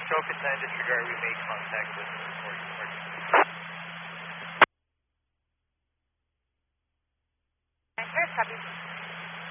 Trophy 10, disregard, we made contact with the report.